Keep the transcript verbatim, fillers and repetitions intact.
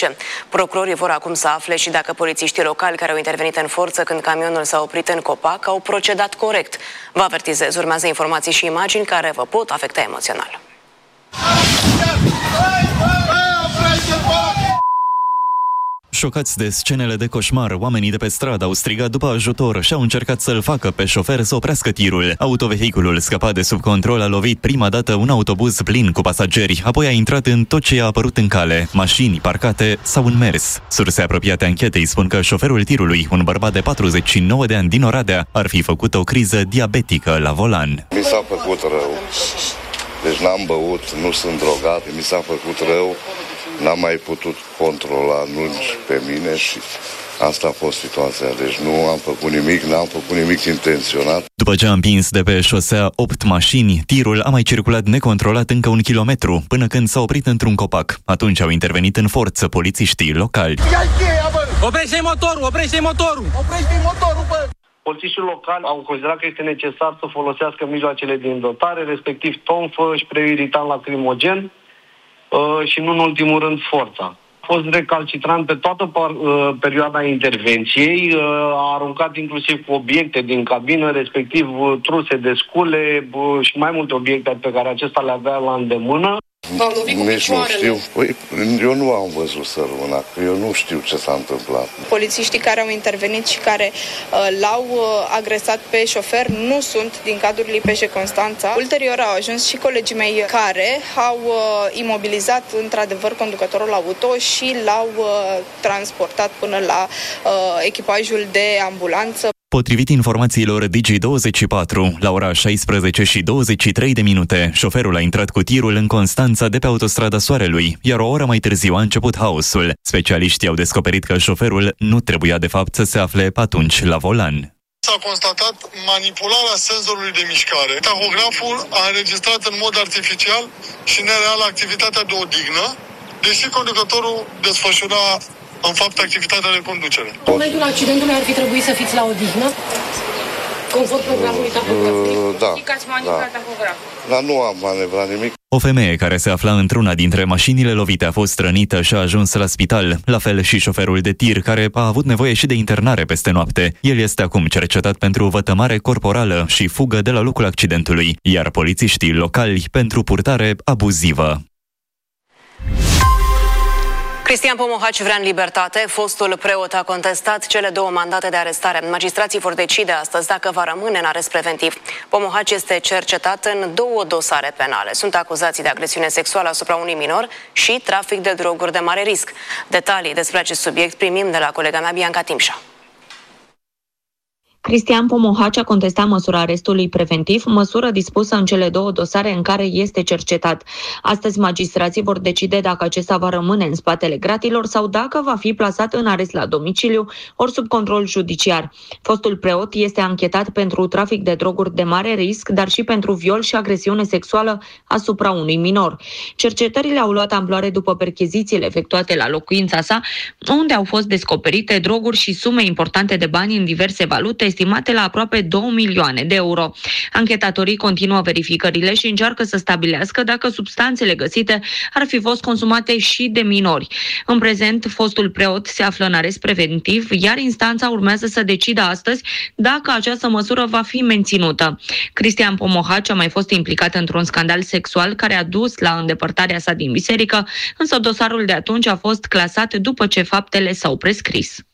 publice. Procurorii vor acum să afle și dacă polițiștii locali care au intervenit în forță când camionul s-a oprit în copac au procedat corect. Vă avertizez, urmează informații și imagini care vă pot afecta emoțional. Șocați de scenele de coșmar, oamenii de pe stradă au strigat după ajutor și au încercat să-l facă pe șofer să oprească tirul. Autovehiculul scăpat de sub control a lovit prima dată un autobuz plin cu pasageri, apoi a intrat în tot ce i-a apărut în cale. Mașini parcate s-au înmers. Surse apropiate anchetei spun că șoferul tirului, un bărbat de patruzeci și nouă de ani din Oradea, ar fi făcut o criză diabetică la volan. Mi s-a făcut rău. Deci n-am băut, nu sunt drogat, mi s-a făcut rău. N-am mai putut controla nici pe mine și asta a fost situația. Deci nu am făcut nimic, n-am făcut nimic intenționat. După ce a împins de pe șosea opt mașini, tirul a mai circulat necontrolat încă un kilometru, până când s-a oprit într-un copac. Atunci au intervenit în forță polițiștii locali. Oprește-i motorul, oprește-i motorul! Oprește-i motorul, bă! Polițiștii locali au considerat că este necesar să folosească mijloacele din dotare, respectiv tonfă, spray irritant lacrimogen, și nu în ultimul rând forța. A fost recalcitrant pe toată par, uh, perioada intervenției, uh, a aruncat inclusiv cu obiecte din cabină, respectiv uh, truse de scule uh, și mai multe obiecte pe care acesta le avea la îndemână. Nici nu știu. Păi, eu nu am văzut sărmâna, că eu nu știu ce s-a întâmplat. Polițiștii care au intervenit și care uh, l-au uh, agresat pe șofer nu sunt din cadrul I P J Constanța. Ulterior au ajuns și colegii mei care au uh, imobilizat într-adevăr conducătorul auto și l-au uh, transportat până la uh, echipajul de ambulanță. Potrivit informațiilor Digi douăzeci și patru, la ora șaisprezece și douăzeci și trei de minute, șoferul a intrat cu tirul în Constanța de pe autostrada Soarelui, iar o oră mai târziu a început haosul. Specialiștii au descoperit că șoferul nu trebuia de fapt să se afle atunci la volan. S-a constatat manipularea senzorului de mișcare. Tahograful a înregistrat în mod artificial și nereal activitatea de odihnă, deși conducătorul desfășura în fapt activitatea de conducere. În momentul accidentului ar fi trebuit să fiți la odihnă? Conform programului tahografic? Uh, da, și că ați manevrat da. tahograful. Dar nu am manevrat nimic. O femeie care se afla într-una dintre mașinile lovite a fost rănită și a ajuns la spital, la fel și șoferul de tir, care a avut nevoie și de internare peste noapte. El este acum cercetat pentru vătămare corporală și fugă de la locul accidentului, iar polițiștii locali pentru purtare abuzivă. Cristian Pomohaci vrea în libertate. Fostul preot a contestat cele două mandate de arestare. Magistrații vor decide astăzi dacă va rămâne în arest preventiv. Pomohaci este cercetat în două dosare penale. Sunt acuzații de agresiune sexuală asupra unui minor și trafic de droguri de mare risc. Detalii despre acest subiect primim de la colega mea Bianca Timșa. Cristian Pomohaci a contestat măsura arestului preventiv, măsură dispusă în cele două dosare în care este cercetat. Astăzi magistrații vor decide dacă acesta va rămâne în spatele gratilor sau dacă va fi plasat în arest la domiciliu ori sub control judiciar. Fostul preot este anchetat pentru trafic de droguri de mare risc, dar și pentru viol și agresiune sexuală asupra unui minor. Cercetările au luat amploare după perchezițiile efectuate la locuința sa, unde au fost descoperite droguri și sume importante de bani în diverse valute, estimate la aproape două milioane de euro. Anchetatorii continuă verificările și încearcă să stabilească dacă substanțele găsite ar fi fost consumate și de minori. În prezent, fostul preot se află în arest preventiv, iar instanța urmează să decidă astăzi dacă această măsură va fi menținută. Cristian Pomohaci a mai fost implicat într-un scandal sexual care a dus la îndepărtarea sa din biserică, însă dosarul de atunci a fost clasat după ce faptele s-au prescris.